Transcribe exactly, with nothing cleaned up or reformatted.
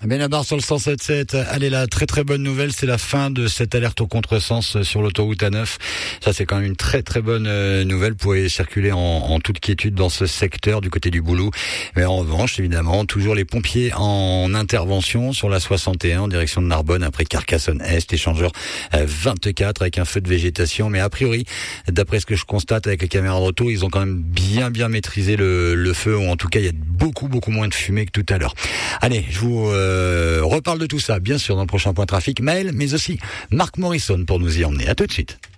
Benabar sur le cent sept sept. Allez, la très très bonne nouvelle, c'est la fin de cette alerte au contresens sur l'autoroute A neuf. Ça, c'est quand même une très très bonne nouvelle. Vous pouvez circuler en, en toute quiétude dans ce secteur du côté du Boulou. Mais en revanche, évidemment, toujours les pompiers en intervention sur la soixante et un en direction de Narbonne après Carcassonne-Est, échangeur vingt-quatre avec un feu de végétation. Mais a priori, d'après ce que je constate avec les caméras de retour, ils ont quand même bien bien maîtrisé le, le feu, ou en tout cas, il y a beaucoup beaucoup moins de fumée que tout à l'heure. Allez, je vous euh, reparle de tout ça, bien sûr, dans le prochain point trafic. Maël, mais aussi Marc Morrison pour nous y emmener. À tout de suite.